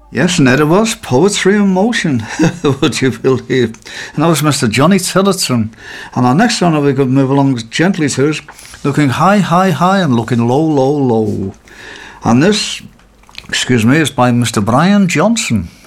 Yes, and there it was, Poetry in Motion, would you believe? And that was Mr. Johnny Tillotson. And our next one, we could move along gently to, is Looking High, High, High and Looking Low, Low, Low. And this, is by Mr. Brian Johnson.